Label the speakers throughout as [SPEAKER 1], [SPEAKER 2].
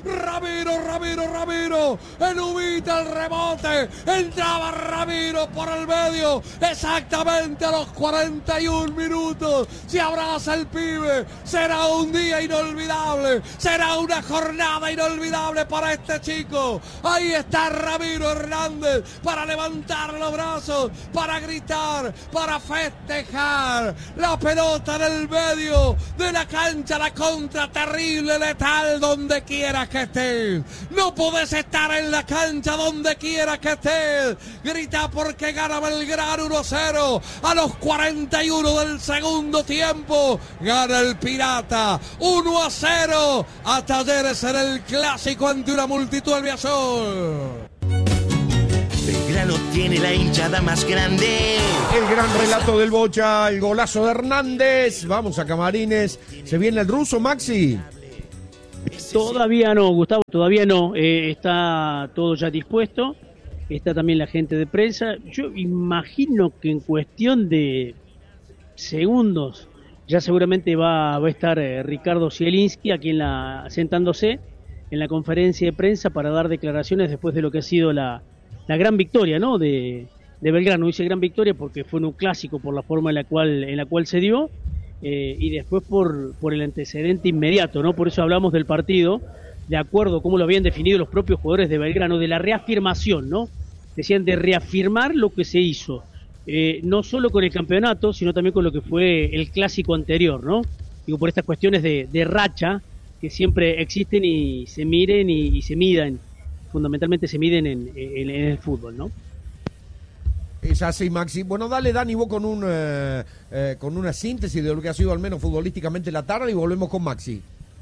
[SPEAKER 1] Ramiro, evita el rebote, entraba Ramiro por el medio, exactamente a los 41 minutos, se abraza el pibe, será un día inolvidable, será una jornada inolvidable para este chico. Ahí está Ramiro Hernández para levantar los brazos, para gritar, para festejar, la pelota en el medio de la cancha, la contra terrible, letal, donde quieras que estés. No podés estar en la cancha donde quieras que estés. Grita porque gana Belgrano 1-0 a los 41 del segundo tiempo. Gana el Pirata 1-0 a Talleres en el clásico ante una multitud del Biasol.
[SPEAKER 2] Belgrano tiene la hinchada más grande.
[SPEAKER 3] El gran relato del Bocha, el golazo de Hernández. Vamos a Camarines. ¿Se viene el ruso, Maxi?
[SPEAKER 4] Todavía no, Gustavo, todavía no. Está todo ya dispuesto. Está también la gente de prensa. Yo imagino que en cuestión de segundos ya seguramente va a estar Ricardo Zielinski aquí sentándose en la conferencia de prensa para dar declaraciones después de lo que ha sido la gran victoria, ¿no? de Belgrano. Dice gran victoria porque fue en un clásico por la forma en la cual se dio. Y después por el antecedente inmediato, ¿no? Por eso hablamos del partido, de acuerdo a cómo lo habían definido los propios jugadores de Belgrano, de la reafirmación, ¿no? Decían de reafirmar lo que se hizo, no solo con el campeonato, sino también con lo que fue el clásico anterior, ¿no? Digo, por estas cuestiones de racha que siempre existen y se miren y se midan, fundamentalmente se miden en el fútbol, ¿no?
[SPEAKER 3] Es así, Maxi. Bueno, dale, Dani, vos con una síntesis de lo que ha sido al menos futbolísticamente la tarde y volvemos con Maxi.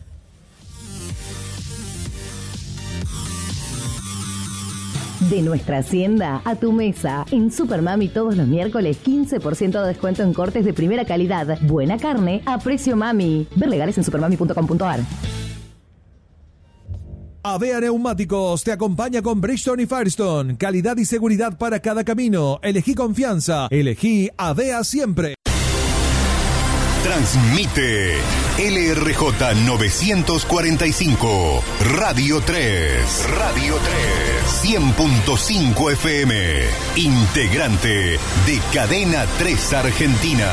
[SPEAKER 5] De nuestra hacienda a tu mesa. En Supermami todos los miércoles 15% de descuento en cortes de primera calidad. Buena carne a precio mami. Ver legales en supermami.com.ar.
[SPEAKER 6] Avea Neumáticos te acompaña con Bridgestone y Firestone. Calidad y seguridad para cada camino. Elegí confianza. Elegí Avea siempre.
[SPEAKER 7] Transmite LRJ 945 Radio 3. Radio 3. 100.5 FM. Integrante de Cadena 3 Argentina.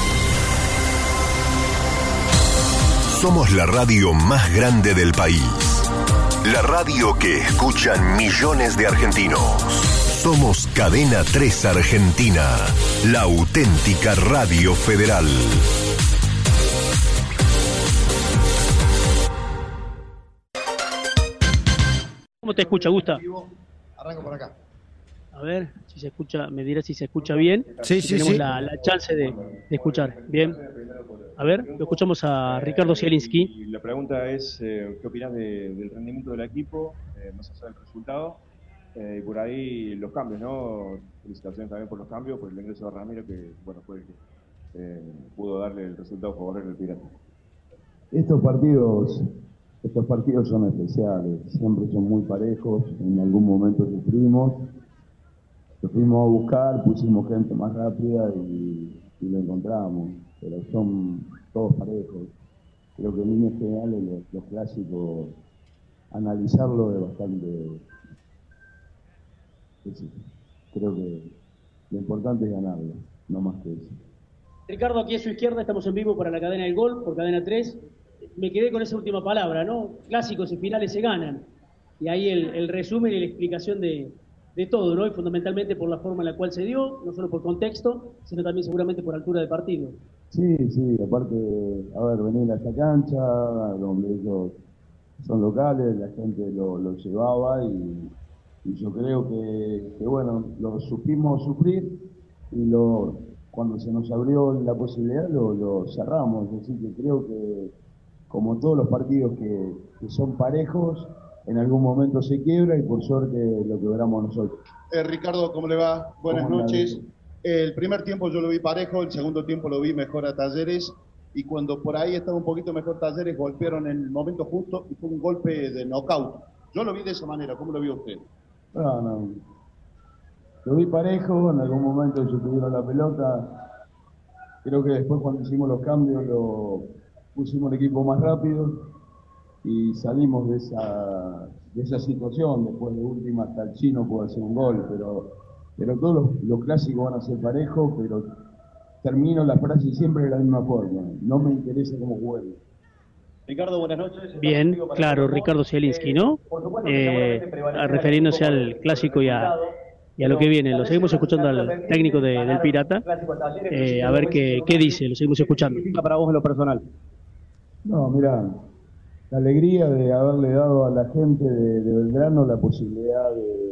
[SPEAKER 7] Somos la radio más grande del país. La radio que escuchan millones de argentinos. Somos Cadena 3 Argentina, la auténtica radio federal.
[SPEAKER 4] ¿Cómo te escucha, Gusta?
[SPEAKER 8] Arranco por acá.
[SPEAKER 4] A ver, si se escucha, me dirá si se escucha bien.
[SPEAKER 3] Sí,
[SPEAKER 4] si tenemos la chance de escuchar. Bien. A ver, lo escuchamos a Ricardo Zielinski.
[SPEAKER 9] Y la pregunta es, ¿qué opinas del rendimiento del equipo, más allá del resultado? Y por ahí los cambios, ¿no? Felicitaciones también por los cambios, por el ingreso de Ramiro, que bueno, fue el que pudo darle el resultado favorable al Pirata.
[SPEAKER 10] Estos partidos son especiales, siempre son muy parejos, en algún momento sufrimos, lo fuimos a buscar, pusimos gente más rápida y lo encontramos, pero son todos parejos. Creo que en líneas generales los clásicos, analizarlo es bastante... Creo que lo importante es ganarlo, no más que eso.
[SPEAKER 4] Ricardo, aquí a su izquierda, estamos en vivo para la cadena del Gol, por Cadena 3. Me quedé con esa última palabra, ¿no? Clásicos y finales se ganan. Y ahí el resumen y la explicación de todo, ¿no? Y fundamentalmente por la forma en la cual se dio, no solo por contexto, sino también seguramente por altura de partido.
[SPEAKER 10] Sí, aparte, a ver, venir a esta cancha, donde ellos son locales, la gente lo llevaba y yo creo que bueno, lo supimos sufrir y cuando se nos abrió la posibilidad lo cerramos. Es decir, que creo que como todos los partidos que son parejos, en algún momento se quiebra y por suerte lo quebramos nosotros.
[SPEAKER 8] Ricardo, ¿cómo le va? Buenas noches. El primer tiempo yo lo vi parejo, el segundo tiempo lo vi mejor a Talleres y cuando por ahí estaba un poquito mejor Talleres golpearon en el momento justo y fue un golpe de knockout. Yo lo vi de esa manera, ¿cómo lo vio usted?
[SPEAKER 10] No. Lo vi parejo, en algún momento ellos tuvieron la pelota. Creo que después cuando hicimos los cambios pusimos el equipo más rápido y salimos de esa situación. Después de última hasta el Chino pudo hacer un gol, pero todos los clásicos van a ser parejos, pero termino la frase siempre de la misma forma: no me interesa cómo juegue.
[SPEAKER 11] Ricardo, buenas noches.
[SPEAKER 4] Bien, claro, Ricardo Zielinski, ¿no? Refiriéndose al clásico y a lo que viene. Lo seguimos escuchando al técnico del Pirata, a ver qué dice, lo seguimos escuchando.
[SPEAKER 11] ¿Qué para vos en lo personal?
[SPEAKER 10] No, mira, la alegría de haberle dado a la gente de Belgrano la posibilidad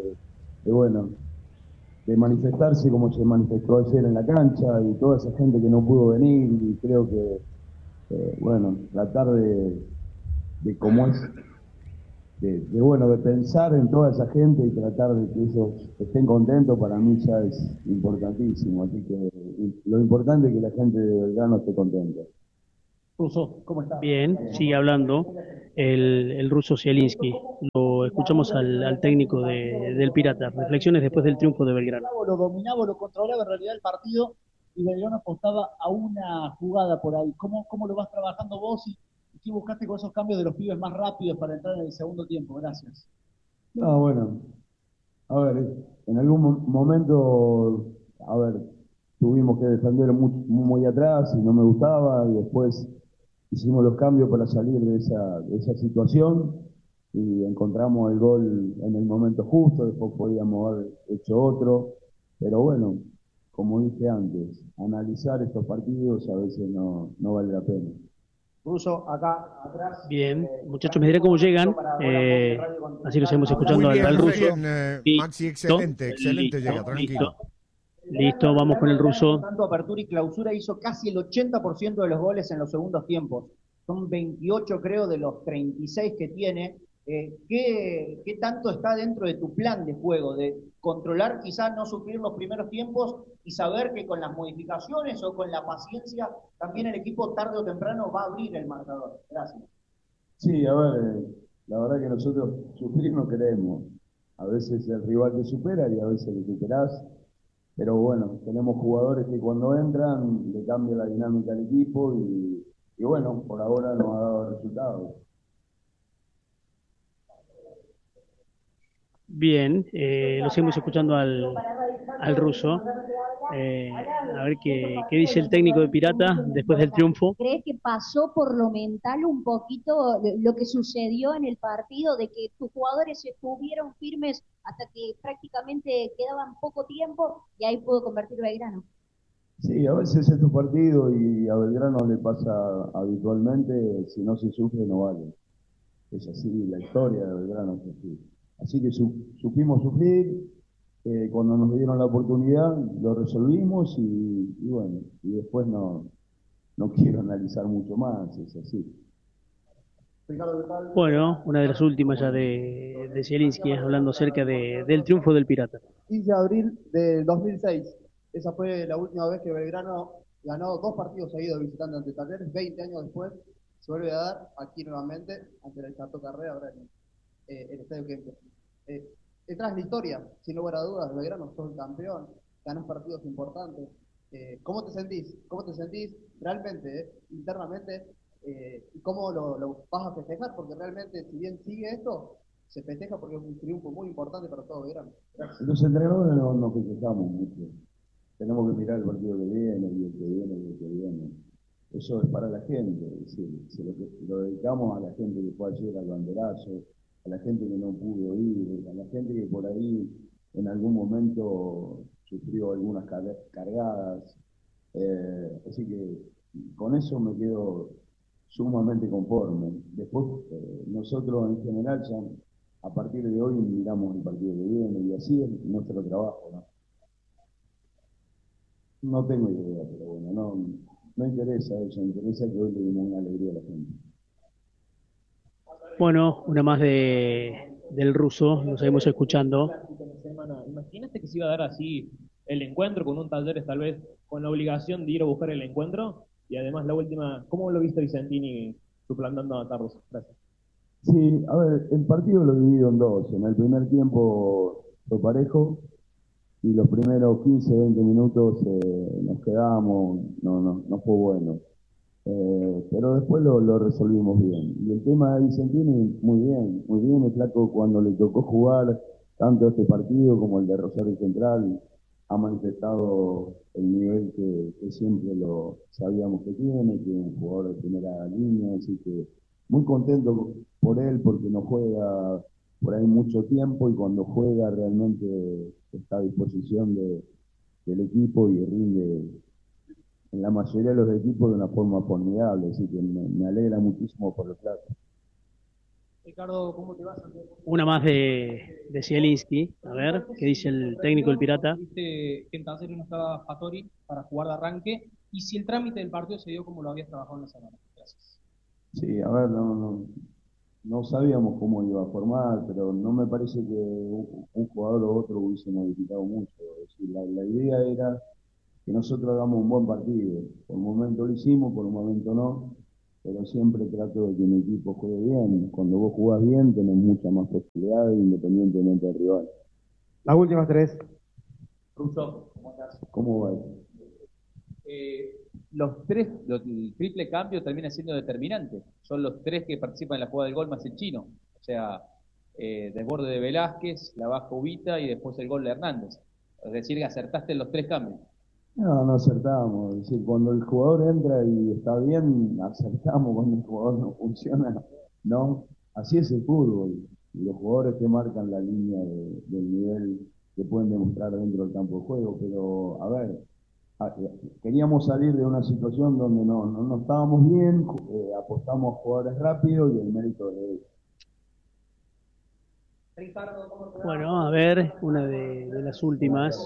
[SPEAKER 10] de manifestarse como se manifestó ayer en la cancha, y toda esa gente que no pudo venir, y creo que tratar de cómo es, de pensar en toda esa gente y tratar de que ellos estén contentos, para mí ya es importantísimo. Así que lo importante es que la gente de Belgrano esté contenta.
[SPEAKER 11] Russo, ¿cómo está?
[SPEAKER 4] Bien, sigue hablando el ruso Zielinski. Lo escuchamos al técnico del Pirata. Reflexiones después del triunfo de Belgrano.
[SPEAKER 12] Lo dominaba, lo controlaba en realidad el partido, y Belgrano apostaba a una jugada por ahí. ¿Cómo lo vas trabajando vos y qué buscaste con esos cambios de los pibes más rápidos para entrar en el segundo tiempo? Gracias.
[SPEAKER 10] No, bueno, a ver, en algún momento, tuvimos que defender muy atrás y no me gustaba, y después hicimos los cambios para salir de esa situación y encontramos el gol en el momento justo. Después podíamos haber hecho otro, pero bueno, como dije antes, analizar estos partidos a veces no vale la pena.
[SPEAKER 11] Russo, acá atrás.
[SPEAKER 4] Bien, muchachos, me dirán cómo llegan. Así lo seguimos escuchando al ruso.
[SPEAKER 3] Maxi, excelente llega, tranquilo.
[SPEAKER 4] Listo, vamos con el ruso.
[SPEAKER 12] Tanto apertura y clausura hizo casi el 80% de los goles en los segundos tiempos. Son 28, creo, de los 36 que tiene. ¿Qué tanto está dentro de tu plan de juego? De controlar, quizás no sufrir los primeros tiempos y saber que con las modificaciones o con la paciencia también el equipo tarde o temprano va a abrir el marcador. Gracias.
[SPEAKER 10] Sí, a ver, la verdad que nosotros sufrir no queremos. A veces el rival te supera y a veces te superás. Pero bueno, tenemos jugadores que cuando entran le cambian la dinámica al equipo y bueno, por ahora nos ha dado resultados.
[SPEAKER 4] Bien, lo seguimos escuchando al ruso. A ver qué dice el técnico de Pirata después del triunfo.
[SPEAKER 13] ¿Crees que pasó por lo mental un poquito lo que sucedió en el partido, de que tus jugadores estuvieron firmes hasta que prácticamente quedaban poco tiempo y ahí pudo convertir Belgrano?
[SPEAKER 10] Sí, a veces estos partidos, y a Belgrano le pasa habitualmente, si no se sufre no vale. Es así, la historia de Belgrano es así. Así que supimos sufrir. Cuando nos dieron la oportunidad lo resolvimos y bueno, y después no quiero analizar mucho más, es así.
[SPEAKER 4] Bueno, una de las últimas ya de Zielinski, hablando acerca del triunfo del Pirata.
[SPEAKER 12] 15 de abril del 2006, esa fue la última vez que Belgrano ganó 2 partidos seguidos visitando ante Talleres. 20 años después se vuelve a dar aquí nuevamente ante el Chato Carrera, ahora en el Estadio Kempes. Detrás de la historia, sin lugar a dudas, Belgrano sos el campeón, ganás partidos importantes. ¿Cómo te sentís? ¿Cómo te sentís realmente, internamente? ¿Y cómo lo vas a festejar? Porque realmente, si bien sigue esto, se festeja porque es un triunfo muy importante para todo Belgrano. Gracias.
[SPEAKER 10] Los entrenadores no nos festejamos mucho. Tenemos que mirar el partido que viene, y el que viene, y el que viene. Eso es para la gente, es decir, lo dedicamos a la gente que fue ayer al banderazo, a la gente que no pudo ir, a la gente que por ahí en algún momento sufrió algunas cargadas. Así que con eso me quedo sumamente conforme. Después, nosotros en general ya a partir de hoy miramos el partido que viene y así es nuestro trabajo, ¿no? No tengo idea, pero bueno, no interesa eso, interesa que hoy le demos una alegría a la gente.
[SPEAKER 4] Bueno, una más del ruso, lo seguimos escuchando.
[SPEAKER 11] ¿Imaginaste que se iba a dar así el encuentro con un Talleres tal vez con la obligación de ir a buscar el encuentro? Y además la última, ¿cómo lo viste Vicentini suplantando a Carlos? Gracias.
[SPEAKER 10] Sí, a ver, el partido lo divido en dos. En el primer tiempo fue parejo y los primeros 15, 20 minutos nos quedamos, no fue bueno. Pero después lo resolvimos bien. Y el tema de Vicentini, muy bien, el flaco cuando le tocó jugar tanto este partido como el de Rosario Central, ha manifestado el nivel que siempre lo sabíamos que tiene, que es un jugador de primera línea, así que muy contento por él porque no juega por ahí mucho tiempo y cuando juega realmente está a disposición del equipo y rinde en la mayoría de los equipos de una forma formidable, así que me alegra muchísimo por el flaco.
[SPEAKER 14] Ricardo, ¿cómo te vas?
[SPEAKER 4] Una más de Zielinski. A ver, ¿qué dice el técnico del Pirata?
[SPEAKER 14] Viste que en Talleres no estaba Fattori para jugar de arranque. Y si el trámite del partido se dio como lo habías trabajado en la semana. Gracias.
[SPEAKER 10] Sí, a ver, no sabíamos cómo iba a formar, pero no me parece que un jugador o otro hubiese modificado mucho. Es decir, la idea era que nosotros hagamos un buen partido. Por un momento lo hicimos, por un momento no. Pero siempre trato de que mi equipo juegue bien. Cuando vos jugás bien, tenés muchas más posibilidades, independientemente del rival.
[SPEAKER 15] Las últimas tres.
[SPEAKER 16] Russo, ¿cómo estás?
[SPEAKER 10] ¿Cómo va?
[SPEAKER 16] El triple cambio termina siendo determinante. Son los tres que participan en la jugada del gol más el chino. O sea, desborde de Velázquez, la baja Ubita y después el gol de Hernández. Es decir, que acertaste en los tres cambios.
[SPEAKER 10] No acertamos. Es decir, cuando el jugador entra y está bien, acertamos. Cuando el jugador no funciona, no. Así es el fútbol. Y los jugadores que marcan la línea del nivel que pueden demostrar dentro del campo de juego. Pero, a ver, queríamos salir de una situación donde no estábamos bien, apostamos a jugadores rápidos y el mérito de ellos.
[SPEAKER 4] Bueno, a ver, una de las últimas.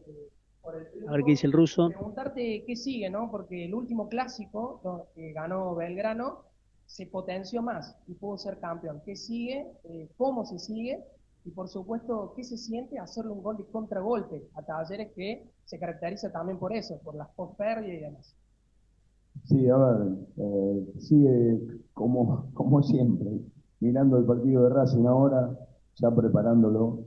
[SPEAKER 4] A ver qué dice el ruso.
[SPEAKER 14] Preguntarte qué sigue, ¿no? Porque el último clásico que ganó Belgrano se potenció más y pudo ser campeón. ¿Qué sigue? ¿Cómo se sigue? Y por supuesto, ¿qué se siente hacerle un gol de contragolpe a Talleres que se caracteriza también por eso, por las post-pérdidas y demás?
[SPEAKER 10] Sí, a ver, sigue como siempre, mirando el partido de Racing ahora, ya preparándolo.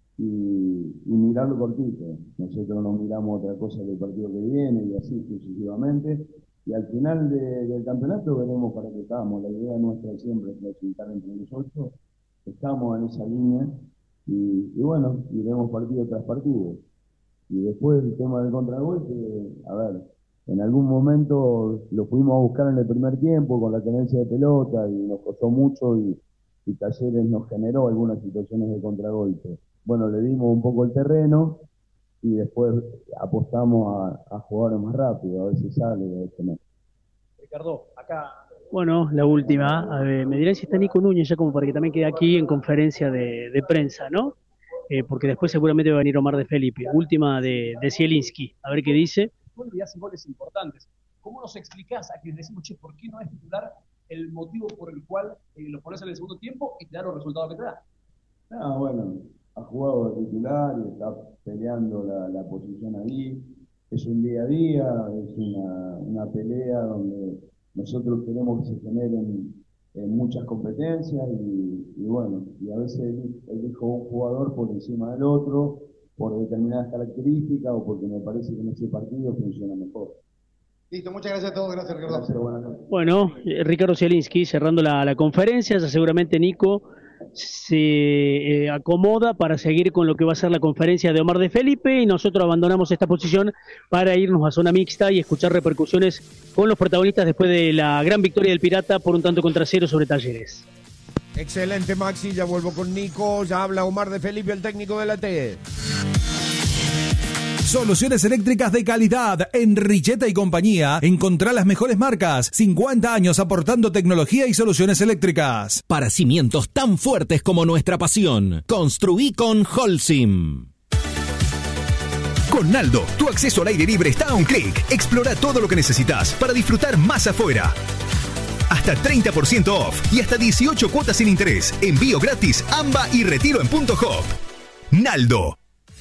[SPEAKER 10] Y mirarlo cortito. Nosotros no miramos otra cosa que el partido que viene y así sucesivamente. Y al final del campeonato veremos para qué estamos. La idea nuestra siempre es clasificar entre los 8. Estamos en esa línea y bueno, iremos partido tras partido. Y después el tema del contragolpe, a ver, en algún momento lo fuimos a buscar en el primer tiempo con la tenencia de pelota y nos costó mucho y Talleres nos generó algunas situaciones de contragolpe. Bueno, le dimos un poco el terreno y después apostamos a jugar más rápido, a ver si sale, a ver si no.
[SPEAKER 14] Ricardo, acá.
[SPEAKER 4] Bueno, la última. A ver, me dirán si está Nico Núñez ya como para que también quede aquí en conferencia de prensa, ¿no? Porque después seguramente va a venir Omar de Felipe. Última de Zielinski. A ver qué dice.
[SPEAKER 14] Y hacen goles importantes. ¿Cómo nos explicás a quienes decimos, che, por qué no es titular el motivo por el cual lo pones en el segundo tiempo y te da los resultados que te da?
[SPEAKER 10] Bueno. Ha jugado de titular y está peleando la posición ahí. Es un día a día, es una pelea donde nosotros queremos que se generen muchas competencias y bueno, y a veces elijo un jugador por encima del otro, por determinadas características o porque me parece que en ese partido funciona mejor.
[SPEAKER 15] Listo, muchas gracias a todos. Gracias, Ricardo.
[SPEAKER 10] Gracias, buenas noches.
[SPEAKER 4] Bueno, Ricardo Zielinski cerrando la conferencia, ya seguramente Nico se acomoda para seguir con lo que va a ser la conferencia de Omar de Felipe y nosotros abandonamos esta posición para irnos a zona mixta y escuchar repercusiones con los protagonistas después de la gran victoria del Pirata por 1-0 sobre Talleres.
[SPEAKER 3] Excelente, Maxi, ya vuelvo con Nico, ya habla Omar de Felipe, el técnico de la T.
[SPEAKER 6] Soluciones eléctricas de calidad. En Richeta y compañía, encontrá las mejores marcas. 50 años aportando tecnología y soluciones eléctricas.
[SPEAKER 17] Para cimientos tan fuertes como nuestra pasión. Construí con Holcim.
[SPEAKER 18] Con Naldo, tu acceso al aire libre está a un clic. Explora todo lo que necesitas para disfrutar más afuera. Hasta 30% off y hasta 18 cuotas sin interés. Envío gratis, AMBA y retiro en Punto Hop. Naldo.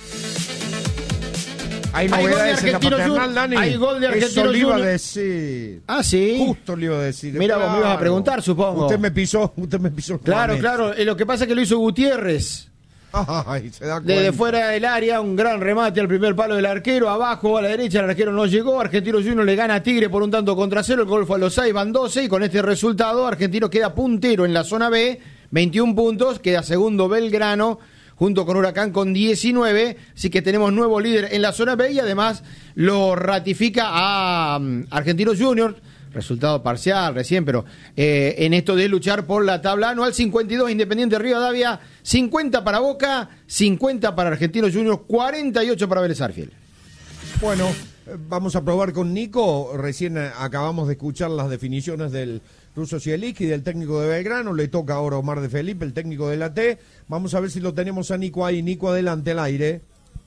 [SPEAKER 3] Hay novedades en la paternal, Dani.
[SPEAKER 19] Hay gol de Argentino
[SPEAKER 3] Eso le iba a
[SPEAKER 19] Junior.
[SPEAKER 3] decir.
[SPEAKER 19] Ah, sí.
[SPEAKER 3] Justo le iba a decir.
[SPEAKER 19] Mira,
[SPEAKER 3] claro.
[SPEAKER 19] vos me ibas a preguntar, supongo.
[SPEAKER 3] Usted me pisó.
[SPEAKER 19] Claro, claro. Lo que pasa es que lo hizo Gutiérrez.
[SPEAKER 3] Ay, se da cuenta.
[SPEAKER 19] Desde fuera del área, un gran remate al primer palo del arquero, abajo a la derecha, el arquero no llegó, Argentino Juniors le gana a Tigre por un tanto contra 0, el gol fue a los 6, van 12, y con este resultado Argentino queda puntero en la zona B, 21 puntos, queda segundo Belgrano, junto con Huracán con 19, así que tenemos nuevo líder en la zona B, y además lo ratifica a Argentino Juniors, resultado parcial recién, pero en esto de luchar por la tabla anual. 52 Independiente Rivadavia, 50 para Boca, 50 para Argentinos Juniors, 48 para Vélez Sarsfield.
[SPEAKER 3] Bueno, vamos a probar con Nico. Recién acabamos de escuchar las definiciones del ruso Zielinski y del técnico de Belgrano. Le toca ahora Omar de Felipe, el técnico de la T. Vamos a ver si lo tenemos a Nico ahí. Nico, adelante, al aire.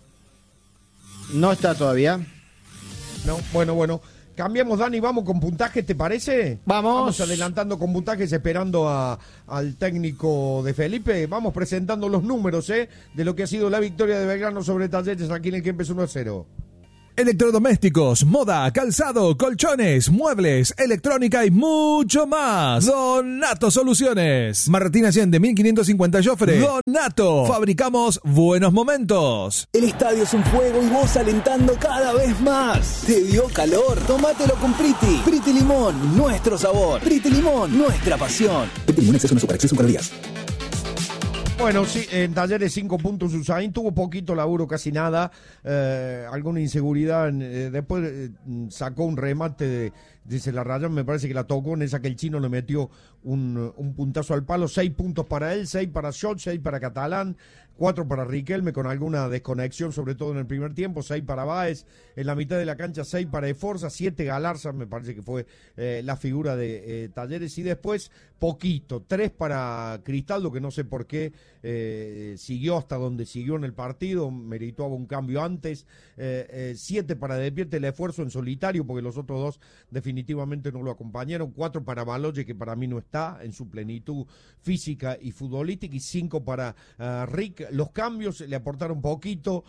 [SPEAKER 19] No está todavía.
[SPEAKER 3] No, bueno. Cambiamos, Dani, vamos con puntajes, ¿te parece? Vamos adelantando con puntajes, esperando al técnico de Felipe. Vamos presentando los números de lo que ha sido la victoria de Belgrano sobre Talleres aquí en el Kempes 1-0.
[SPEAKER 6] Electrodomésticos, moda, calzado, colchones, muebles, electrónica y mucho más. Donato Soluciones. Martín Allende, 1550 Joffre. Donato. Fabricamos buenos momentos.
[SPEAKER 20] El estadio es un juego y vos alentando cada vez más. ¿Te dio calor? Tómatelo con Priti. Priti Limón, nuestro sabor. Priti Limón, nuestra pasión. Priti Limón, exceso no supera, exceso en calorías.
[SPEAKER 3] Bueno, sí, en Talleres 5 puntos Usain, tuvo poquito laburo, casi nada, alguna inseguridad, después sacó un remate de Celarrayán, me parece que la tocó en esa que el chino le metió un puntazo al palo, 6 puntos para él, 6 para Schott, 6 para Catalán, 4 para Riquelme con alguna desconexión, sobre todo en el primer tiempo, 6 para Báez, en la mitad de la cancha 6 para Esforza, 7 Galarza, me parece que fue la figura de Talleres, y después poquito, 3 para Cristaldo, que no sé por qué siguió hasta donde siguió en el partido, meritaba un cambio antes, 7 para Despierte el esfuerzo en solitario, porque los otros dos definitivamente no lo acompañaron, 4 para Baloye, que para mí no está en su plenitud física y futbolística, y 5 para Rick. Los cambios le aportaron poquito,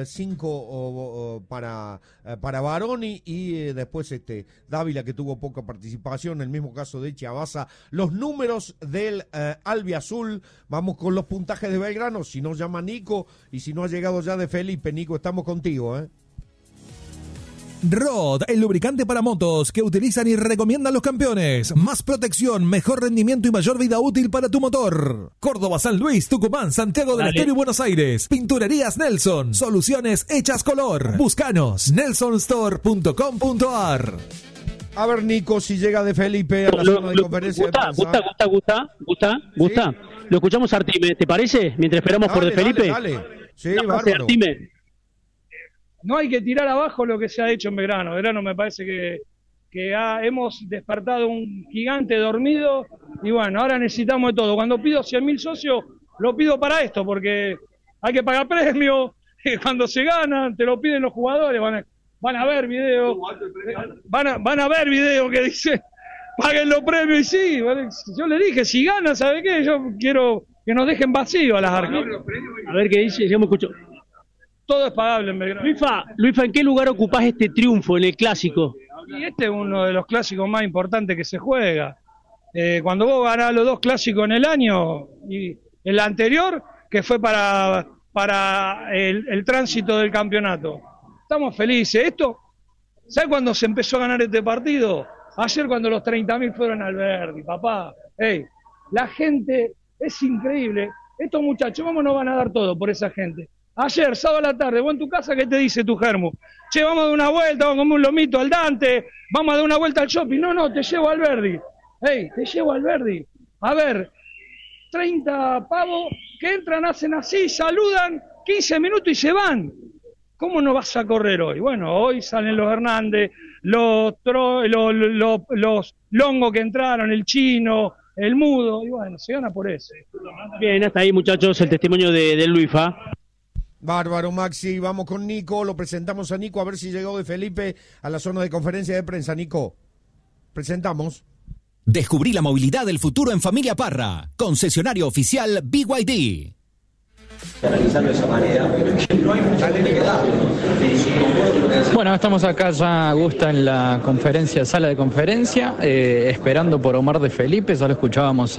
[SPEAKER 3] 5 para Baroni, y después Dávila, que tuvo poca participación, el mismo caso de Chiabaza. Los números del albiazul, vamos con los puntajes de Belgrano, si nos llama Nico, y si no ha llegado ya de Felipe. Nico, estamos contigo,
[SPEAKER 6] Rod, el lubricante para motos que utilizan y recomiendan los campeones. Más protección, mejor rendimiento y mayor vida útil para tu motor. Córdoba, San Luis, Tucumán, Santiago del Estero y Buenos Aires. Pinturerías Nelson. Soluciones hechas color. Búscanos. nelsonstore.com.ar.
[SPEAKER 3] A ver, Nico, si llega de Felipe a la zona de conferencia.
[SPEAKER 4] Gusta. ¿Sí? Lo escuchamos a Artime, ¿te parece? Mientras esperamos por de Felipe.
[SPEAKER 3] Dale. Sí, bárbaro.
[SPEAKER 4] Artime.
[SPEAKER 21] No hay que tirar abajo lo que se ha hecho en Belgrano. Belgrano me parece que hemos despertado un gigante dormido, y bueno, ahora necesitamos de todo. Cuando pido 100.000 socios, lo pido para esto, porque hay que pagar premios, cuando se ganan, te lo piden los jugadores, van a ver videos, van a ver videos que dicen, paguen los premios, y sí, yo le dije, si ganan, ¿sabe qué? Yo quiero que nos dejen vacío a las arcas.
[SPEAKER 4] A ver qué dice, yo me escucho.
[SPEAKER 21] Todo es pagable en Belgrano.
[SPEAKER 4] Luifa, ¿en qué lugar ocupás este triunfo en el clásico?
[SPEAKER 21] Y este es uno de los clásicos más importantes que se juega. Cuando vos ganás los 2 clásicos en el año, y el anterior, que fue para el tránsito del campeonato. Estamos felices. ¿Sabes cuándo se empezó a ganar este partido? Ayer, cuando los 30.000 fueron al Verdi, papá. La gente es increíble. Estos muchachos, ¿cómo no van a dar todo por esa gente? Ayer, sábado a la tarde, vos en tu casa, ¿qué te dice tu germo? Che, vamos a dar una vuelta, vamos a comer un lomito al Dante, vamos a dar una vuelta al shopping. No, te llevo al Verdi. Te llevo al Verdi. A ver, 30 pavos que entran, hacen así, saludan, 15 minutos y se van. ¿Cómo no vas a correr hoy? Bueno, hoy salen los Hernández, los Longo que entraron, el Chino, el Mudo, y bueno, se gana por eso.
[SPEAKER 4] Bien, hasta ahí, muchachos, el testimonio de Luifa.
[SPEAKER 3] Bárbaro, Maxi. Vamos con Nico, lo presentamos a Nico, a ver si llegó de Felipe a la zona de conferencia de prensa. Nico, presentamos.
[SPEAKER 17] Descubrí la movilidad del futuro en Familia Parra, concesionario oficial BYD.
[SPEAKER 1] analizarlo de esa manera, que no hay mucha gente que da.
[SPEAKER 22] Bueno, estamos acá ya, Gusta, en la sala de conferencia, esperando por Omar de Felipe. Ya lo escuchábamos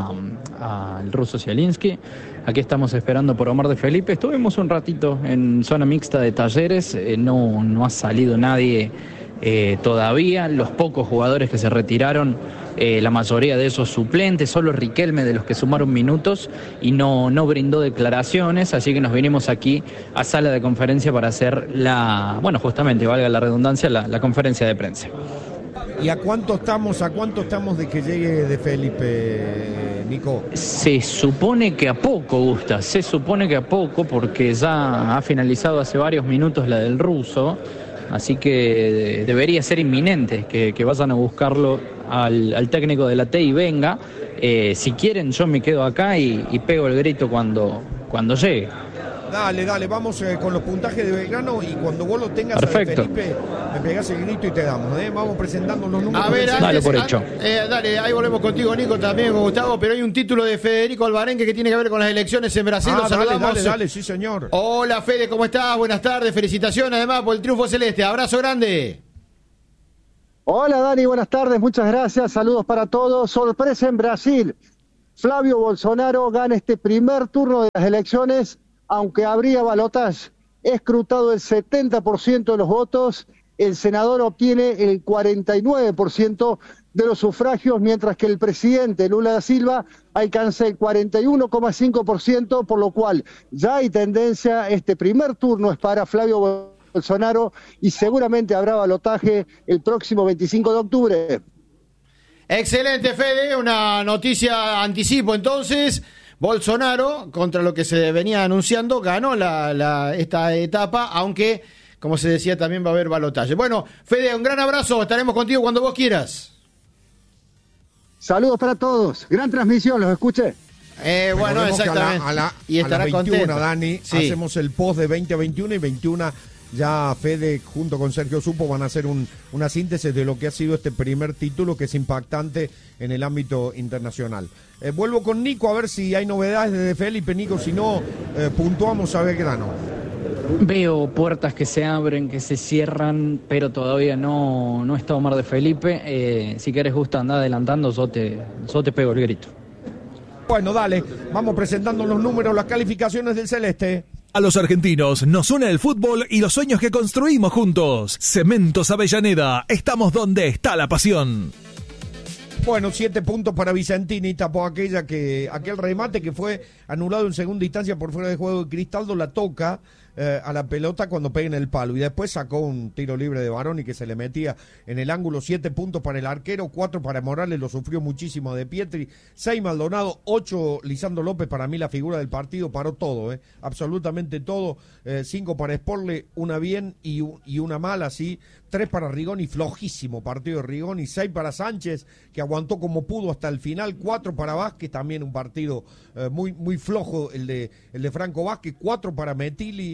[SPEAKER 22] al ruso Zielinski. Aquí estamos esperando por Omar de Felipe. Estuvimos un ratito en zona mixta de Talleres, no ha salido nadie todavía. Los pocos jugadores que se retiraron, la mayoría de esos suplentes, solo Riquelme de los que sumaron minutos y no brindó declaraciones, así que nos vinimos aquí a sala de conferencia para hacer justamente, valga la redundancia, la conferencia de prensa.
[SPEAKER 3] ¿Y a cuánto estamos de que llegue de Felipe, Nico?
[SPEAKER 22] Se supone que a poco, Gusta, porque ya ha finalizado hace varios minutos la del ruso, así que debería ser inminente que vayan a buscarlo al técnico de la T y venga. Si quieren, yo me quedo acá y pego el grito cuando llegue.
[SPEAKER 3] Dale, vamos con los puntajes de Belgrano y cuando vos lo tengas,
[SPEAKER 22] perfecto,
[SPEAKER 3] Felipe, me pegás el grito y te damos. Vamos presentando los números.
[SPEAKER 19] A ver,
[SPEAKER 22] dale por hecho.
[SPEAKER 19] Dale, ahí volvemos contigo, Nico, también con Gustavo, pero hay un título de Federico Alvarenque que tiene que ver con las elecciones en Brasil. Lo saludamos.
[SPEAKER 3] Dale, sí, señor.
[SPEAKER 19] Hola, Fede, ¿cómo estás? Buenas tardes, felicitaciones además por el triunfo celeste. Abrazo grande.
[SPEAKER 23] Hola, Dani, buenas tardes, muchas gracias, saludos para todos. Sorpresa en Brasil. Flavio Bolsonaro gana este primer turno de las elecciones, aunque habría balotaje. Escrutado el 70% de los votos, el senador obtiene el 49% de los sufragios, mientras que el presidente Lula da Silva alcanza el 41,5%, por lo cual ya hay tendencia. Este primer turno es para Flavio Bolsonaro y seguramente habrá balotaje el próximo 25 de octubre.
[SPEAKER 19] Excelente, Fede, una noticia anticipo entonces. Bolsonaro, contra lo que se venía anunciando, ganó esta etapa, aunque, como se decía, también va a haber balotaje. Bueno, Fede, un gran abrazo, estaremos contigo cuando vos quieras.
[SPEAKER 23] Saludos para todos, gran transmisión, los escuché.
[SPEAKER 19] Bueno, exactamente.
[SPEAKER 3] Y estará a las 21, contento. Dani, sí. Hacemos el post de 20 a 21 y 21 ya Fede junto con Sergio Supo van a hacer una síntesis de lo que ha sido este primer título que es impactante en el ámbito internacional. Vuelvo con Nico a ver si hay novedades de Felipe. Nico, si no, puntuamos a Belgrano.
[SPEAKER 22] Veo puertas que se abren, que se cierran, pero todavía no está Omar de Felipe. Si querés, Gusta, andá adelantando, yo te pego el grito.
[SPEAKER 3] Bueno, dale, vamos presentando los números, las calificaciones del Celeste.
[SPEAKER 6] A los argentinos nos une el fútbol y los sueños que construimos juntos. Cementos Avellaneda, estamos donde está la pasión.
[SPEAKER 3] Bueno, 7 puntos para Vicentini, tapó aquel remate que fue anulado en segunda instancia por fuera de juego. Cristaldo la toca a la pelota cuando pega en el palo y después sacó un tiro libre de Baroni que se le metía en el ángulo. 7 puntos para el arquero, 4 para Morales, lo sufrió muchísimo de Pietri, 6 Maldonado, 8 Lisandro López, para mí la figura del partido, paró todo, absolutamente todo. 5 para Sporle, una bien y una mala, sí. 3 para Rigoni, flojísimo partido de Rigoni. 6 para Sánchez, que aguantó como pudo hasta el final. 4 para Vázquez, también un partido muy flojo el de Franco Vázquez. 4 para Metilli,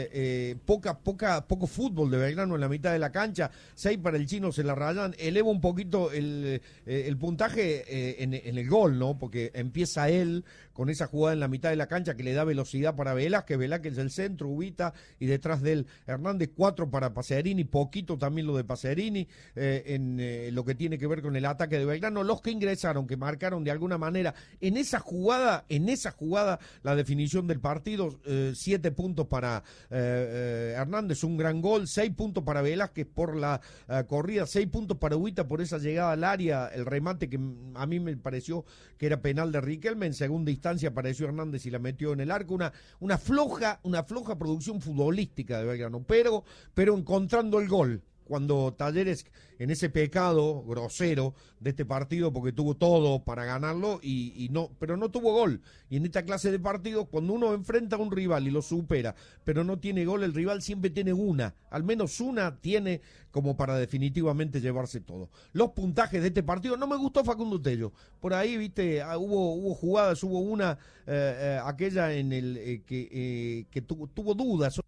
[SPEAKER 3] poco fútbol de Belgrano en la mitad de la cancha. 6 para el Chino, se la rayan. Eleva un poquito el puntaje en el gol, ¿no? Porque empieza él con esa jugada en la mitad de la cancha que le da velocidad para Velázquez es el centro, Ubita, y detrás de él Hernández. 4 para Pacerini, poquito también lo de Pacerini, en lo que tiene que ver con el ataque de Belgrano. Los que ingresaron, que marcaron de alguna manera en esa jugada la definición del partido. 7 puntos para Hernández, un gran gol. 6 puntos para Velázquez por la corrida. 6 puntos para Ubita por esa llegada al área, el remate que a mí me pareció que era penal de Riquelme. En segunda instancia apareció Hernández y la metió en el arco. Una floja producción futbolística de Belgrano, pero encontrando el gol. Cuando Talleres, en ese pecado grosero de este partido, porque tuvo todo para ganarlo pero no tuvo gol. Y en esta clase de partidos, cuando uno enfrenta a un rival y lo supera, pero no tiene gol, el rival siempre tiene al menos una tiene como para definitivamente llevarse todo. Los puntajes de este partido, no me gustó Facundo Tello. Por ahí, viste, hubo jugadas, hubo una, aquella en el que tuvo dudas.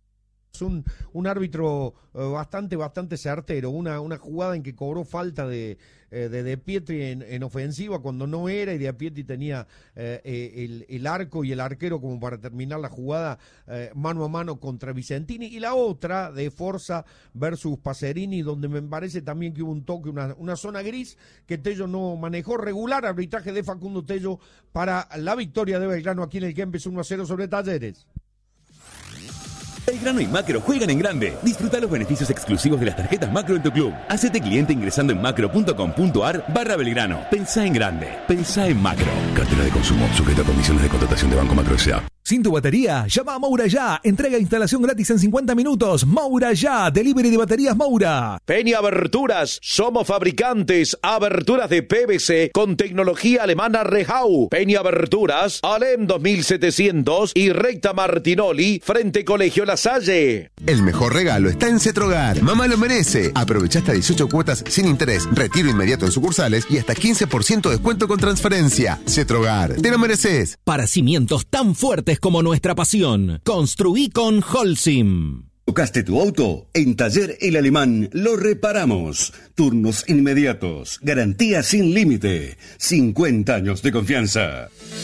[SPEAKER 3] un árbitro bastante certero, una jugada en que cobró falta de Pietri en ofensiva cuando no era, y De Pietri tenía el arco y el arquero como para terminar la jugada mano a mano contra Vicentini, y la otra de Forza versus Pacerini, donde me parece también que hubo un toque, una zona gris que Tello no manejó. Regular arbitraje de Facundo Tello para la victoria de Belgrano aquí en el Kempes 1-0 sobre Talleres.
[SPEAKER 2] Belgrano y Macro juegan en grande. Disfruta los beneficios exclusivos de las tarjetas Macro en tu club. Hacete cliente ingresando en macro.com.ar/Belgrano. Pensá en grande. Pensá en Macro.
[SPEAKER 18] Cartera de consumo. Sujeta a condiciones de contratación de Banco Macro S.A.
[SPEAKER 6] ¿Sin tu batería? Llama a Moura Ya. Entrega e instalación gratis en 50 minutos. Moura Ya. Delivery de baterías Moura.
[SPEAKER 5] Peña Aberturas. Somos fabricantes. Aberturas de PVC con tecnología alemana Rehau. Peña Aberturas. Alem 2700 y Recta Martinoli frente Colegio La Salle.
[SPEAKER 7] El mejor regalo está en Cetrogar. Mamá lo merece. Aprovecha hasta 18 cuotas sin interés, retiro inmediato en sucursales y hasta 15% de descuento con transferencia. Cetrogar. Te lo mereces.
[SPEAKER 17] Para cimientos tan fuertes como nuestra pasión, construí con Holcim.
[SPEAKER 24] ¿Tocaste tu auto? En Taller El Alemán lo reparamos. Turnos inmediatos, garantía sin límite, 50 años de confianza.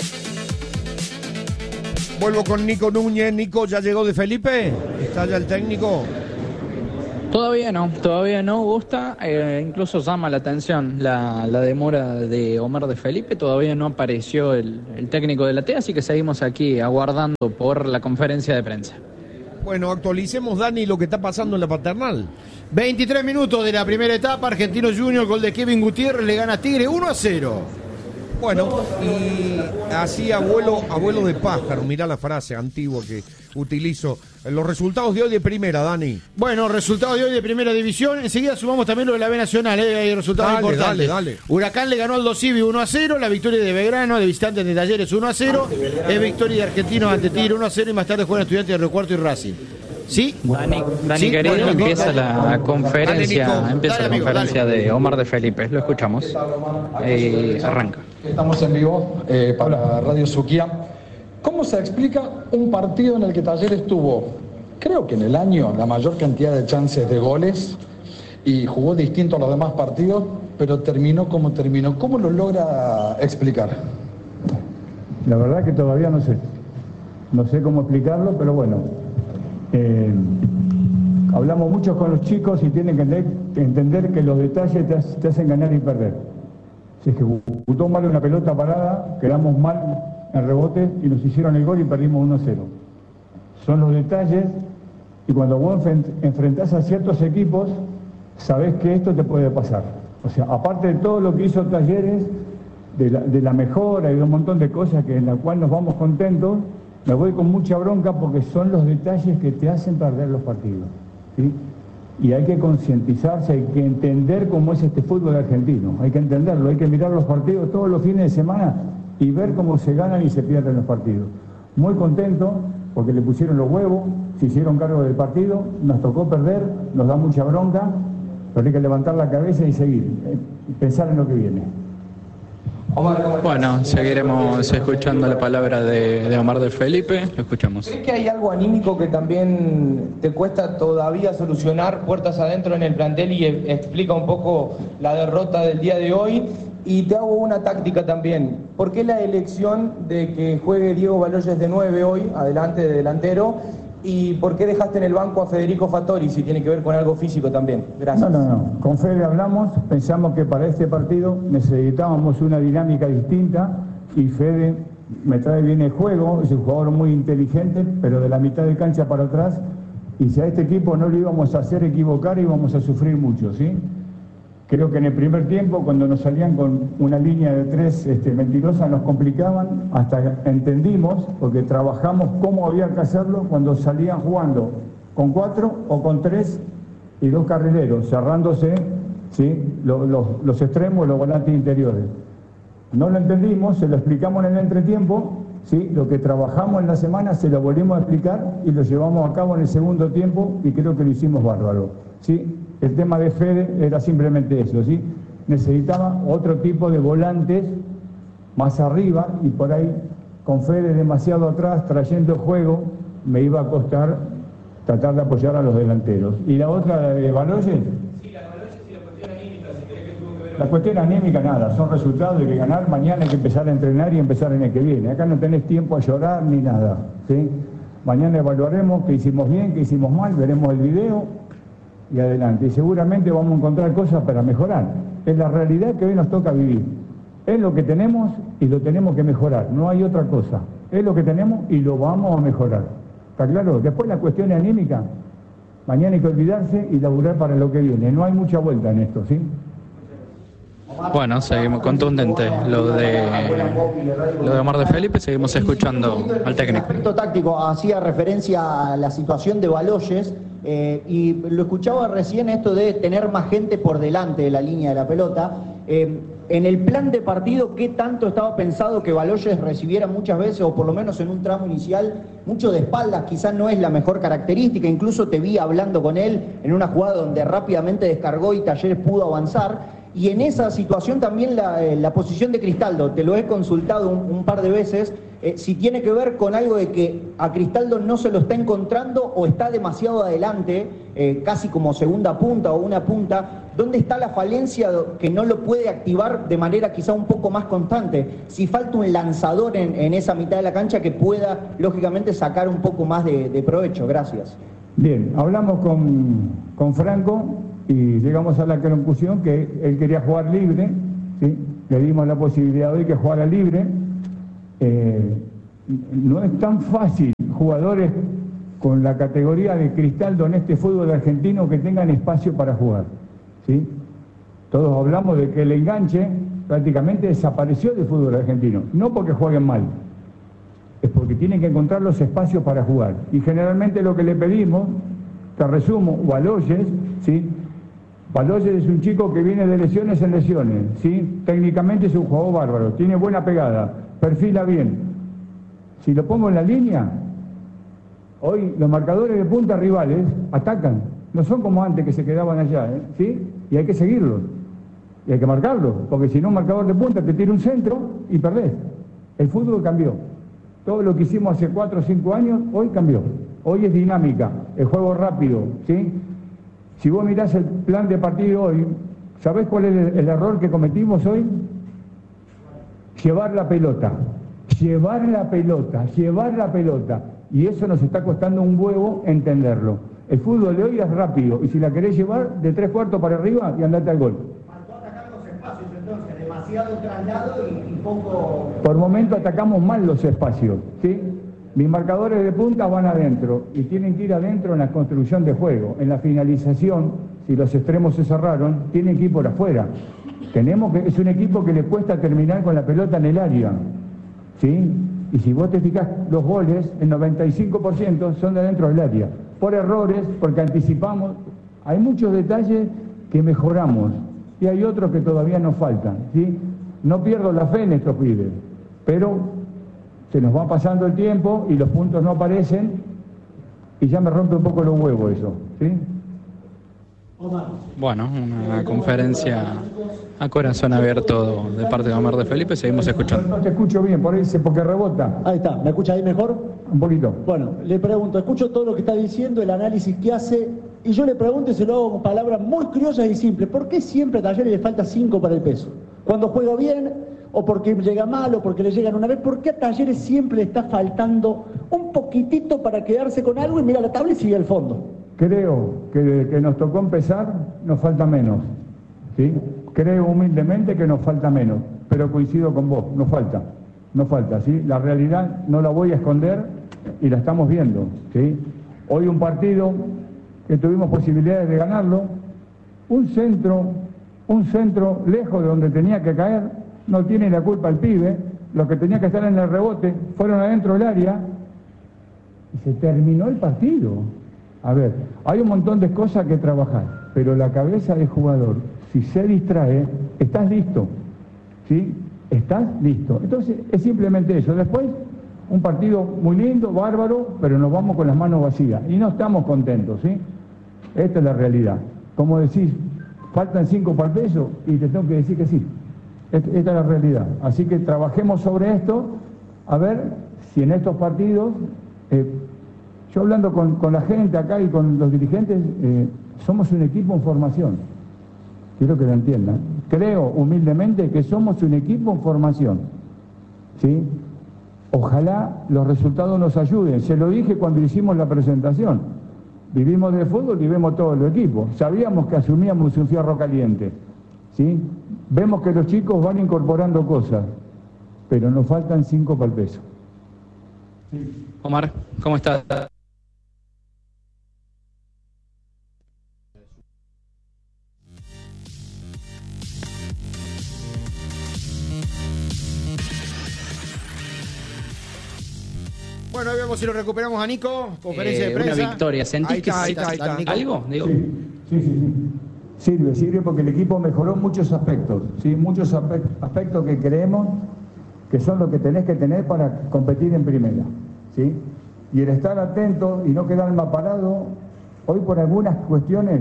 [SPEAKER 3] Vuelvo con Nico Núñez. Nico, ¿ya llegó de Felipe? ¿Está ya el técnico?
[SPEAKER 22] Todavía no gusta, incluso llama la atención la demora de Omar de Felipe. Todavía no apareció el técnico de la TEA, así que seguimos aquí aguardando por la conferencia de prensa.
[SPEAKER 3] Bueno, actualicemos, Dani, lo que está pasando en la Paternal.
[SPEAKER 19] 23 minutos de la primera etapa, Argentino Junior, gol de Kevin Gutiérrez, le gana a Tigre 1-0.
[SPEAKER 3] Bueno, y así abuelo de pájaro, mirá la frase antigua que utilizo. Los resultados de hoy de primera, Dani.
[SPEAKER 19] Bueno, resultados de hoy de primera división. Enseguida sumamos también lo de la B Nacional, hay resultados importantes.
[SPEAKER 3] Dale.
[SPEAKER 19] Huracán le ganó al Dosivi 1-0, la victoria de Belgrano, de visitantes de Talleres 1-0, es victoria de Argentinos ante Tigre 1-0 y más tarde juegan Estudiantes de Río Cuarto y Racing. ¿Sí?
[SPEAKER 22] Dani
[SPEAKER 19] ¿Sí?
[SPEAKER 22] querido,
[SPEAKER 19] Bueno,
[SPEAKER 22] empieza la conferencia,
[SPEAKER 19] dale,
[SPEAKER 22] conferencia de Omar de Felipe. Lo escuchamos. Arranca.
[SPEAKER 25] Estamos en vivo para Radio Suquía. ¿Cómo se explica un partido en el que Talleres tuvo, creo que en el año, la mayor cantidad de chances de goles y jugó distinto a los demás partidos, pero terminó como terminó? ¿Cómo lo logra explicar?
[SPEAKER 26] La verdad que todavía no sé. No sé cómo explicarlo, pero bueno. Hablamos mucho con los chicos y tienen que entender que los detalles te hacen ganar y perder. Si es que ejecutó mal una pelota parada, quedamos mal en rebote y nos hicieron el gol y perdimos 1-0. Son los detalles, y cuando vos enfrentás a ciertos equipos, sabés que esto te puede pasar. O sea, aparte de todo lo que hizo Talleres, de la mejora y de un montón de cosas en la cual nos vamos contentos, me voy con mucha bronca porque son los detalles que te hacen perder los partidos, ¿sí? Y hay que concientizarse, hay que entender cómo es este fútbol argentino, hay que entenderlo, hay que mirar los partidos todos los fines de semana y ver cómo se ganan y se pierden los partidos. Muy contento porque le pusieron los huevos, se hicieron cargo del partido, nos tocó perder, nos da mucha bronca, pero hay que levantar la cabeza y seguir, pensar en lo que viene.
[SPEAKER 22] Bueno, seguiremos escuchando la palabra de Omar de Felipe. Lo escuchamos.
[SPEAKER 27] ¿Crees que hay algo anímico que también te cuesta todavía solucionar puertas adentro en el plantel y explica un poco la derrota del día de hoy? Y te hago una táctica también. ¿Por qué la elección de que juegue Diego Baloyes de 9 hoy, adelante de delantero? ¿Y por qué dejaste en el banco a Federico Fattori, si tiene que ver con algo físico también? Gracias.
[SPEAKER 26] No. Con Fede hablamos, pensamos que para este partido necesitábamos una dinámica distinta y Fede me trae bien el juego, es un jugador muy inteligente, pero de la mitad de cancha para atrás, y si a este equipo no lo íbamos a hacer equivocar, íbamos a sufrir mucho, ¿sí? Creo que en el primer tiempo, cuando nos salían con una línea de 3 mentirosa, nos complicaban, hasta entendimos, porque trabajamos cómo había que hacerlo cuando salían jugando con 4 o con 3 y 2 carrileros, cerrándose, ¿sí? los extremos y los volantes interiores. No lo entendimos, se lo explicamos en el entretiempo, ¿sí? Lo que trabajamos en la semana se lo volvimos a explicar y lo llevamos a cabo en el segundo tiempo y creo que lo hicimos bárbaro, ¿sí? El tema de Fede era simplemente eso, ¿sí? Necesitaba otro tipo de volantes más arriba y por ahí con Fede demasiado atrás, trayendo juego, me iba a costar tratar de apoyar a los delanteros. Y la otra, la de Baloyes. La cuestión anímica, nada, son resultados de que ganar, mañana hay que empezar a entrenar y empezar en el que viene. Acá no tenés tiempo a llorar ni nada, ¿sí? Mañana evaluaremos qué hicimos bien, qué hicimos mal, veremos el video y adelante. Y seguramente vamos a encontrar cosas para mejorar. Es la realidad que hoy nos toca vivir. Es lo que tenemos y lo tenemos que mejorar, no hay otra cosa. Es lo que tenemos y lo vamos a mejorar. ¿Está claro? Después la cuestión anímica, mañana hay que olvidarse y laburar para lo que viene. No hay mucha vuelta en esto, ¿sí?
[SPEAKER 22] Bueno, seguimos contundente lo de Omar de Felipe, seguimos escuchando al técnico.
[SPEAKER 8] En aspecto táctico, hacía referencia a la situación de Baloyes y lo escuchaba recién esto de tener más gente por delante de la línea de la pelota. En el plan de partido, ¿qué tanto estaba pensado que Baloyes recibiera muchas veces, o por lo menos en un tramo inicial, mucho de espaldas? Quizás no es la mejor característica, incluso te vi hablando con él en una jugada donde rápidamente descargó y Talleres pudo avanzar. Y en esa situación también la posición de Cristaldo, te lo he consultado un par de veces, si tiene que ver con algo de que a Cristaldo no se lo está encontrando o está demasiado adelante, casi como segunda punta o una punta. ¿Dónde está la falencia que no lo puede activar de manera quizá un poco más constante? Si falta un lanzador en esa mitad de la cancha que pueda, lógicamente, sacar un poco más de provecho. Gracias.
[SPEAKER 26] Bien, hablamos con Franco y llegamos a la conclusión que él quería jugar libre, ¿sí? Le dimos la posibilidad hoy que jugara libre. No es tan fácil jugadores con la categoría de Cristaldo en este fútbol argentino que tengan espacio para jugar, ¿sí? Todos hablamos de que el enganche prácticamente desapareció del fútbol argentino, no porque jueguen mal, es porque tienen que encontrar los espacios para jugar. Y generalmente lo que le pedimos, te resumo, Baloyes, ¿sí? Baloyes es un chico que viene de lesiones en lesiones, ¿sí? Técnicamente es un jugador bárbaro, tiene buena pegada, perfila bien. Si lo pongo en la línea, hoy los marcadores de punta rivales atacan, no son como antes que se quedaban allá, ¿sí? Y hay que seguirlos, y hay que marcarlos, porque si no un marcador de punta te tira un centro y perdés. El fútbol cambió. Todo lo que hicimos hace 4 o 5 años, hoy cambió. Hoy es dinámica, el juego rápido, ¿sí? Si vos mirás el plan de partido hoy, ¿sabés cuál es el error que cometimos hoy? Llevar la pelota. Y eso nos está costando un huevo entenderlo. El fútbol de hoy es rápido, y si la querés llevar de 3/4 para arriba y andate al gol.
[SPEAKER 8] Faltó atacar los espacios entonces, demasiado traslado y poco...
[SPEAKER 26] Por momento atacamos mal los espacios, ¿sí? Mis marcadores de punta van adentro y tienen que ir adentro en la construcción de juego. En la finalización, si los extremos se cerraron, tienen que ir por afuera. Es un equipo que le cuesta terminar con la pelota en el área, ¿sí? Y si vos te fijás, los goles, el 95% son de dentro del área. Por errores, porque anticipamos. Hay muchos detalles que mejoramos y hay otros que todavía nos faltan, ¿sí? No pierdo la fe en estos pibes, pero se nos va pasando el tiempo y los puntos no aparecen y ya me rompe un poco los huevos eso, ¿sí?
[SPEAKER 22] Bueno, una conferencia a corazón abierto de parte de Omar de Felipe, seguimos escuchando.
[SPEAKER 26] No te escucho bien, por ahí porque rebota.
[SPEAKER 9] Ahí está, ¿me escucha ahí mejor?
[SPEAKER 26] Un poquito.
[SPEAKER 9] Bueno, le pregunto, escucho todo lo que está diciendo, el análisis que hace, y yo le pregunto y se lo hago con palabras muy criollas y simples, ¿por qué siempre a Talleres le falta 5 para el peso? Cuando juega bien, o porque llega mal, o porque le llegan una vez, ¿por qué a Talleres siempre le está faltando un poquitito para quedarse con algo y mira la tabla y sigue al fondo?
[SPEAKER 26] Creo que desde que nos tocó empezar nos falta menos, ¿sí? Creo humildemente que nos falta menos, pero coincido con vos, nos falta, ¿sí? La realidad no la voy a esconder y la estamos viendo, ¿sí? Hoy un partido que tuvimos posibilidades de ganarlo, un centro lejos de donde tenía que caer, no tiene la culpa el pibe, los que tenían que estar en el rebote fueron adentro del área y se terminó el partido. A ver, hay un montón de cosas que trabajar, pero la cabeza del jugador, si se distrae, estás listo, ¿sí? Estás listo. Entonces, es simplemente eso. Después, un partido muy lindo, bárbaro, pero nos vamos con las manos vacías y no estamos contentos, ¿sí? Esta es la realidad. Como decís, faltan 5 para el peso y te tengo que decir que sí. Esta es la realidad. Así que trabajemos sobre esto, a ver si en estos partidos Yo hablando con la gente acá y con los dirigentes, somos un equipo en formación. Quiero que lo entiendan. Creo humildemente que somos un equipo en formación. ¿Sí? Ojalá los resultados nos ayuden. Se lo dije cuando hicimos la presentación. Vivimos de fútbol y vemos todo el equipo. Sabíamos que asumíamos un fierro caliente. ¿Sí? Vemos que los chicos van incorporando cosas, pero nos faltan 5 para el peso.
[SPEAKER 22] Sí. Omar, ¿cómo estás?
[SPEAKER 19] Bueno, ahí vemos si lo recuperamos a Nico. Conferencia de prensa.
[SPEAKER 22] Una victoria. ¿Sentís que
[SPEAKER 19] ahí está,
[SPEAKER 22] algo? Digo.
[SPEAKER 26] Sí. Sirve porque el equipo mejoró muchos aspectos. ¿Sí? Muchos aspectos que creemos que son lo que tenés que tener para competir en primera. ¿Sí? Y el estar atento y no quedar mal parado. Hoy por algunas cuestiones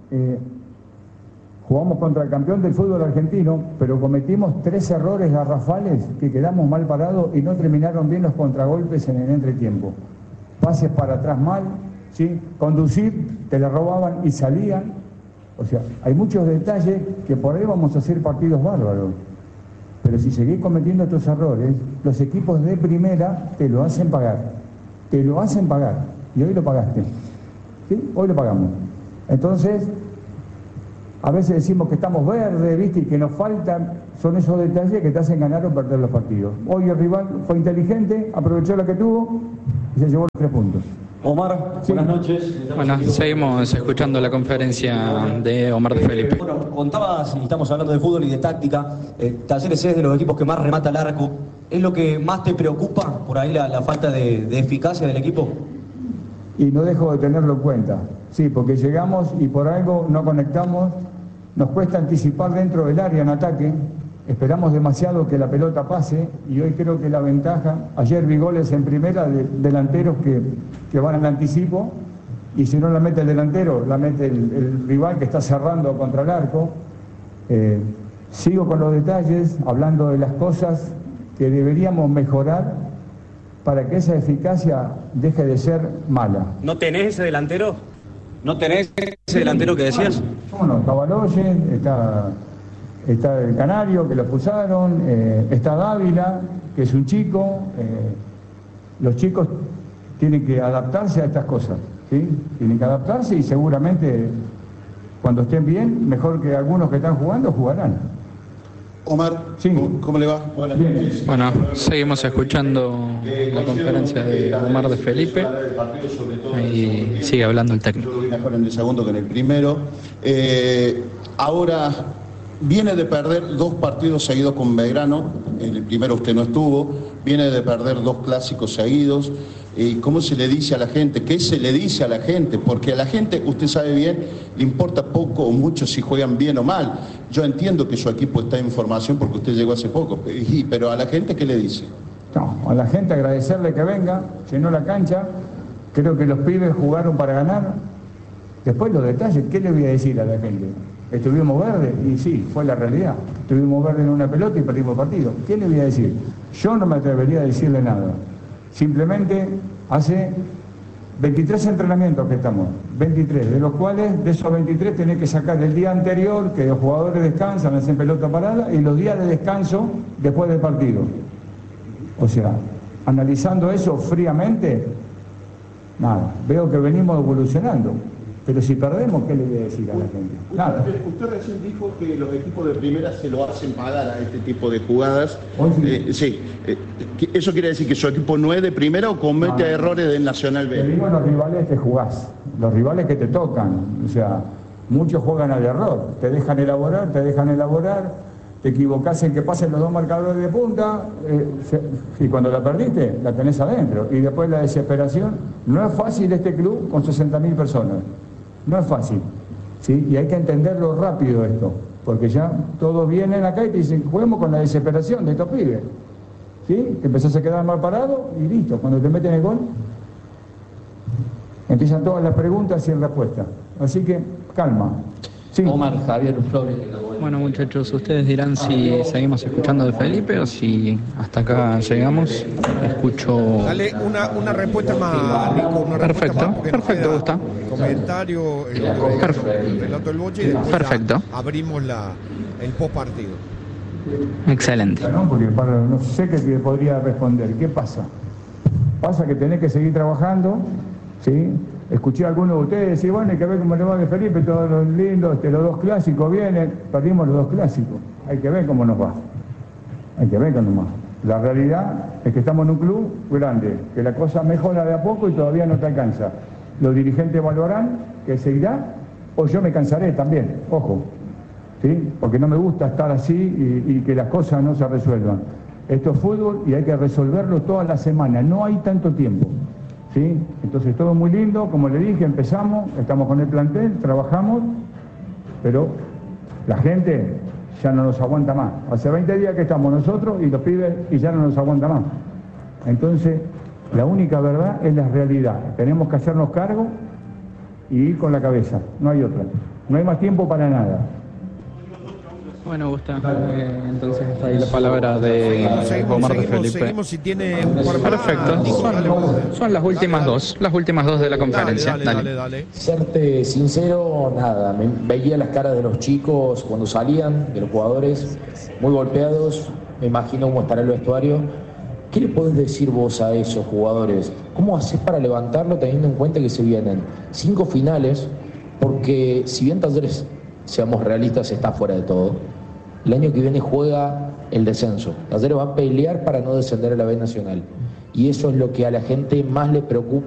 [SPEAKER 26] jugamos contra el campeón del fútbol argentino, pero cometimos 3 errores garrafales que quedamos mal parados y no terminaron bien los contragolpes en el entretiempo. Pases para atrás mal, ¿sí? Conducir, te la robaban y salían. O sea, hay muchos detalles que por ahí vamos a hacer partidos bárbaros. Pero si seguís cometiendo estos errores, los equipos de primera te lo hacen pagar. Te lo hacen pagar. Y hoy lo pagaste. ¿Sí? Hoy lo pagamos. Entonces, a veces decimos que estamos verdes, ¿viste? Y que nos faltan, son esos detalles que te hacen ganar o perder los partidos. Hoy el rival fue inteligente, aprovechó lo que tuvo y se llevó los 3 puntos.
[SPEAKER 1] Omar, sí. Buenas noches.
[SPEAKER 22] Bueno, seguimos escuchando la conferencia de Omar de Felipe.
[SPEAKER 1] Bueno, contabas, y estamos hablando de fútbol y de táctica, Talleres es de los equipos que más remata al arco. ¿Es lo que más te preocupa por ahí la falta de eficacia del equipo?
[SPEAKER 26] Y no dejo de tenerlo en cuenta. Sí, porque llegamos y por algo no conectamos, nos cuesta anticipar dentro del área en ataque, esperamos demasiado que la pelota pase y hoy creo que la ventaja, ayer vi goles en primera de delanteros que van al anticipo y si no la mete el delantero, la mete el rival que está cerrando contra el arco. Sigo con los detalles, hablando de las cosas que deberíamos mejorar para que esa eficacia deje de ser mala.
[SPEAKER 1] ¿No tenés ese delantero? ¿No tenés ese delantero que decías?
[SPEAKER 26] Bueno, está Baloyen, está el Canario, que lo expulsaron, está Dávila, que es un chico. Los chicos tienen que adaptarse a estas cosas, ¿sí? Tienen que adaptarse y seguramente cuando estén bien, mejor que algunos que están jugando, jugarán.
[SPEAKER 10] Omar, sí. ¿Cómo le va? Buenas noches.
[SPEAKER 22] Bueno, seguimos escuchando la conferencia de Omar de Felipe y sigue hablando el técnico.
[SPEAKER 10] Mejor en el segundo que en el primero. Ahora viene de perder 2 partidos seguidos con Belgrano, en el primero usted no estuvo, viene de perder 2 clásicos seguidos. ¿Cómo se le dice a la gente? ¿Qué se le dice a la gente? Porque a la gente, usted sabe bien, le importa poco o mucho si juegan bien o mal. Yo entiendo que su equipo está en formación porque usted llegó hace poco, pero a la gente, ¿qué le dice?
[SPEAKER 26] No, a la gente agradecerle que venga, llenó la cancha, creo que los pibes jugaron para ganar. Después los detalles, ¿qué le voy a decir a la gente? ¿Estuvimos verdes? Y sí, fue la realidad. Estuvimos verdes en una pelota y perdimos partido. ¿Qué le voy a decir? Yo no me atrevería a decirle nada. Simplemente hace 23 entrenamientos que estamos, 23, de los cuales de esos 23 tenés que sacar el día anterior, que los jugadores descansan, hacen pelota parada, y los días de descanso después del partido. O sea, analizando eso fríamente, nada, veo que venimos evolucionando. Pero si perdemos, ¿qué le voy a decir a la gente? Nada.
[SPEAKER 10] Usted recién dijo que los equipos de primera se lo hacen pagar a este tipo de jugadas. Sí. ¿Eso quiere decir que su equipo no es de primera o comete errores del Nacional B?
[SPEAKER 26] Te digo los rivales que jugás, los rivales que te tocan. O sea, muchos juegan al error. Te dejan elaborar, te equivocás en que pasen los 2 marcadores de punta y cuando la perdiste, la tenés adentro. Y después la desesperación. No es fácil este club con 60.000 personas. No es fácil, ¿sí? Y hay que entenderlo rápido esto, porque ya todos vienen acá y te dicen, juguemos con la desesperación de estos pibes, ¿sí? Te empezás a quedar mal parado y listo, cuando te meten el gol, empiezan todas las preguntas y respuestas. Así que, calma. Sí.
[SPEAKER 22] Omar, Javier Flores, de la Bueno, muchachos, ustedes dirán si seguimos escuchando de Felipe o si hasta acá llegamos. Escucho...
[SPEAKER 3] Dale una respuesta más, Nico, una
[SPEAKER 22] Perfecto,
[SPEAKER 3] respuesta más,
[SPEAKER 22] perfecto, Gusta.
[SPEAKER 3] el comentario, el relato del Boche, y después
[SPEAKER 22] Perfecto.
[SPEAKER 3] abrimos el post partido.
[SPEAKER 22] Excelente.
[SPEAKER 26] No, porque no sé qué te podría responder. ¿Qué pasa? Pasa que tenés que seguir trabajando, ¿sí? Escuché a algunos de ustedes decir, bueno, hay que ver cómo le va de Felipe, todos los lindos, los dos clásicos vienen, perdimos los dos clásicos. Hay que ver cómo nos va. Hay que ver cómo nos va. La realidad es que estamos en un club grande, que la cosa mejora de a poco y todavía no te alcanza. Los dirigentes valorarán que seguirá, o yo me cansaré también, ojo, ¿sí? Porque no me gusta estar así y que las cosas no se resuelvan. Esto es fútbol y hay que resolverlo toda la semana, no hay tanto tiempo. ¿Sí? Entonces todo muy lindo, como le dije, empezamos, estamos con el plantel, trabajamos, pero la gente ya no nos aguanta más. Hace 20 días que estamos nosotros y los pibes y ya no nos aguanta más. Entonces, la única verdad es la realidad. Tenemos que hacernos cargo y ir con la cabeza, no hay otra. No hay más tiempo para nada.
[SPEAKER 22] Bueno, Gusta, entonces está ahí la palabra de Omar de Felipe.
[SPEAKER 3] Seguimos si tiene un par más.
[SPEAKER 22] Perfecto, son las últimas dos de la conferencia.
[SPEAKER 3] Dale.
[SPEAKER 11] Serte sincero, nada, veía las caras de los chicos cuando salían, de los jugadores, muy golpeados, me imagino cómo estará el vestuario. ¿Qué le podés decir vos a esos jugadores? ¿Cómo haces para levantarlo teniendo en cuenta que se vienen 5 finales? Porque si bien Talleres, seamos realistas, está fuera de todo, el año que viene juega el descenso. Talleres va a pelear para no descender a la B Nacional. Y eso es lo que a la gente más le preocupa.